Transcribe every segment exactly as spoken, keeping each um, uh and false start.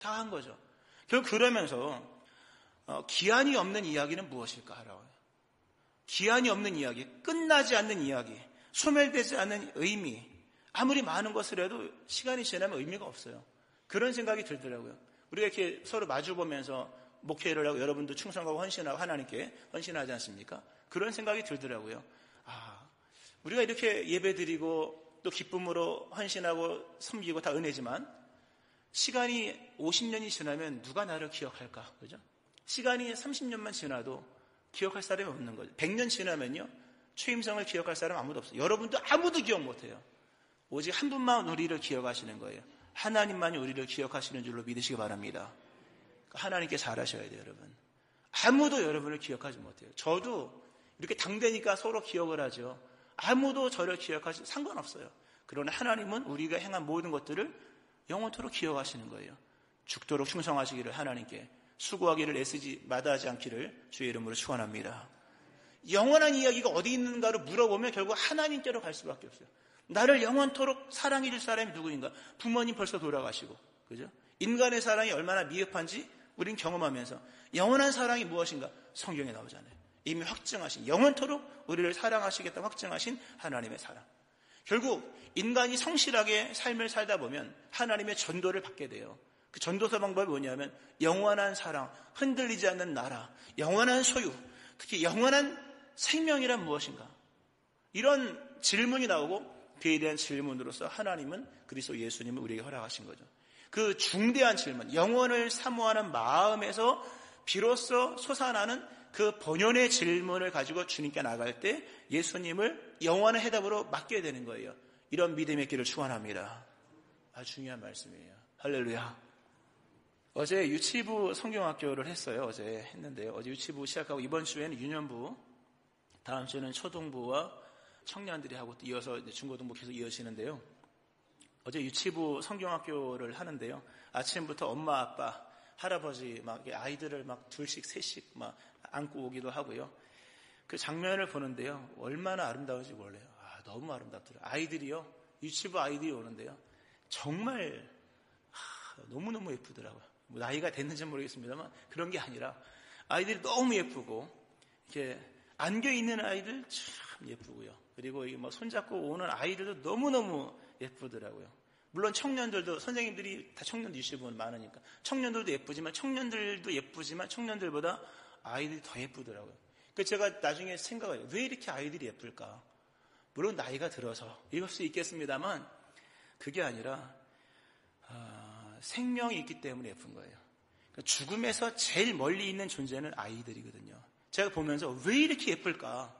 다 한 거죠. 결국 그러면서 어, 기한이 없는 이야기는 무엇일까 하라고요. 기한이 없는 이야기, 끝나지 않는 이야기, 소멸되지 않는 의미, 아무리 많은 것을 해도 시간이 지나면 의미가 없어요. 그런 생각이 들더라고요. 우리가 이렇게 서로 마주보면서 목회를 하고 여러분도 충성하고 헌신하고 하나님께 헌신하지 않습니까? 그런 생각이 들더라고요. 아, 우리가 이렇게 예배드리고 또 기쁨으로 헌신하고 섬기고 다 은혜지만 시간이 오십 년이 지나면 누가 나를 기억할까? 그죠? 시간이 삼십 년만 지나도 기억할 사람이 없는 거죠. 백 년 지나면요, 최임성을 기억할 사람 아무도 없어요. 여러분도 아무도 기억 못해요. 오직 한 분만 우리를 기억하시는 거예요. 하나님만이 우리를 기억하시는 줄로 믿으시기 바랍니다. 하나님께 잘하셔야 돼요, 여러분. 아무도 여러분을 기억하지 못해요. 저도 이렇게 당대니까 서로 기억을 하죠. 아무도 저를 기억하지 상관없어요. 그러나 하나님은 우리가 행한 모든 것들을 영원토록 기억하시는 거예요. 죽도록 충성하시기를 하나님께 수고하기를 애쓰지 마다하지 않기를 주의 이름으로 축원합니다. 영원한 이야기가 어디 있는가를 물어보면 결국 하나님께로 갈 수밖에 없어요. 나를 영원토록 사랑해 줄 사람이 누구인가? 부모님 벌써 돌아가시고, 그죠? 인간의 사랑이 얼마나 미흡한지 우린 경험하면서 영원한 사랑이 무엇인가? 성경에 나오잖아요. 이미 확증하신, 영원토록 우리를 사랑하시겠다고 확증하신 하나님의 사랑. 결국 인간이 성실하게 삶을 살다 보면 하나님의 전도를 받게 돼요. 그 전도서 방법이 뭐냐면 영원한 사랑, 흔들리지 않는 나라, 영원한 소유, 특히 영원한 생명이란 무엇인가? 이런 질문이 나오고 그에 대한 질문으로서 하나님은 그리스도 예수님을 우리에게 허락하신 거죠. 그 중대한 질문, 영원을 사모하는 마음에서 비로소 솟아나는 그 본연의 질문을 가지고 주님께 나갈 때 예수님을 영원한 해답으로 맡게 되는 거예요. 이런 믿음의 길을 축원합니다. 아주 중요한 말씀이에요. 할렐루야. 어제 유치부 성경학교를 했어요. 어제 했는데요. 어제 유치부 시작하고 이번 주에는 유년부, 다음 주에는 초등부와 청년들이 하고 또 이어서 이제 중고등부 계속 이어지는데요. 어제 유치부 성경학교를 하는데요. 아침부터 엄마, 아빠, 할아버지 막 아이들을 막 둘씩, 셋씩 막 안고 오기도 하고요. 그 장면을 보는데요. 얼마나 아름다운지 몰라요. 아, 너무 아름답더라고요. 아이들이요. 유치부 아이들이 오는데요. 정말 하, 너무너무 예쁘더라고요. 뭐 나이가 됐는지 모르겠습니다만 그런 게 아니라 아이들이 너무 예쁘고 이렇게 안겨있는 아이들 참 예쁘고요. 그리고 뭐 손잡고 오는 아이들도 너무너무 예쁘더라고요. 물론 청년들도, 선생님들이 다 청년 유치부는 많으니까 청년들도 예쁘지만 청년들도 예쁘지만 청년들보다 아이들이 더 예쁘더라고요. 그래서 제가 나중에 생각해요. 왜 이렇게 아이들이 예쁠까? 물론 나이가 들어서 이럴 수 있겠습니다만 그게 아니라 어, 생명이 있기 때문에 예쁜 거예요. 그러니까 죽음에서 제일 멀리 있는 존재는 아이들이거든요. 제가 보면서 왜 이렇게 예쁠까?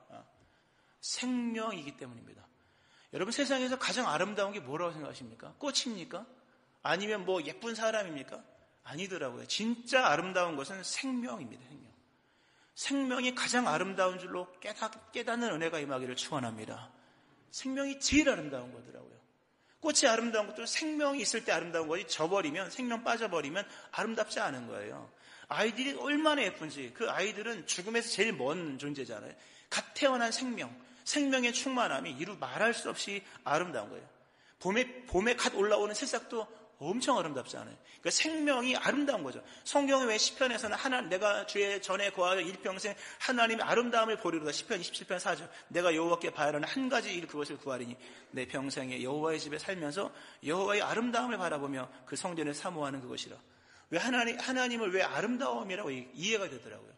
생명이기 때문입니다. 여러분, 세상에서 가장 아름다운 게 뭐라고 생각하십니까? 꽃입니까? 아니면 뭐 예쁜 사람입니까? 아니더라고요. 진짜 아름다운 것은 생명입니다. 생명. 생명이 가장 아름다운 줄로 깨닫, 깨닫는 은혜가 임하기를 축원합니다. 생명이 제일 아름다운 거더라고요. 꽃이 아름다운 것도 생명이 있을 때 아름다운 거지, 져버리면, 생명 빠져버리면 아름답지 않은 거예요. 아이들이 얼마나 예쁜지, 그 아이들은 죽음에서 제일 먼 존재잖아요. 갓 태어난 생명, 생명의 충만함이 이루 말할 수 없이 아름다운 거예요. 봄에, 봄에 갓 올라오는 새싹도 엄청 아름답지 않아요. 그러니까 생명이 아름다운 거죠. 성경의 왜 시편에서는 하나, 내가 주의 전에 거하여 일평생 하나님의 아름다움을 보리로다. 시편 이십칠 편 사 절. 내가 여호와께 바라는 한 가지 일 그것을 구하리니 내 평생에 여호와의 집에 살면서 여호와의 아름다움을 바라보며 그 성전을 사모하는 그것이라. 왜 하나님, 하나님을 왜 아름다움이라고 이해가 되더라고요.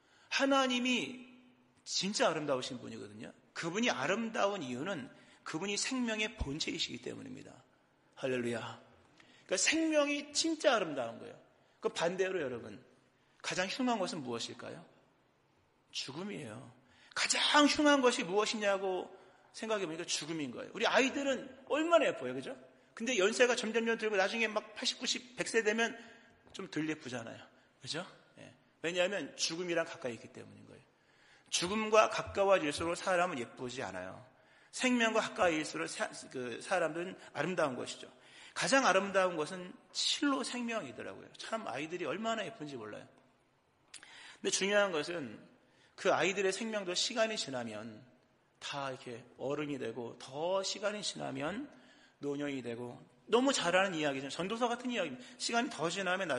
하나님이 진짜 아름다우신 분이거든요. 그분이 아름다운 이유는 그분이 생명의 본체이시기 때문입니다. 할렐루야. 그러니까 생명이 진짜 아름다운 거예요. 그 반대로 여러분, 가장 흉한 것은 무엇일까요? 죽음이에요. 가장 흉한 것이 무엇이냐고 생각해보니까 죽음인 거예요. 우리 아이들은 얼마나 예뻐요, 그죠? 근데 연세가 점점점 들고 나중에 막 팔십, 구십, 백 세 되면 좀 덜 예쁘잖아요. 그죠? 예. 왜냐하면 죽음이랑 가까이 있기 때문인 거예요. 죽음과 가까워질수록 사람은 예쁘지 않아요. 생명과 가까이일수록 사, 그 사람들은 아름다운 것이죠. 가장 아름다운 것은 실로 생명이더라고요. 참 아이들이 얼마나 예쁜지 몰라요. 근데 중요한 것은 그 아이들의 생명도 시간이 지나면 다 이렇게 어른이 되고 더 시간이 지나면 노년이 되고 너무 잘하는 이야기죠. 전도서 같은 이야기입니다. 시간이 더 지나면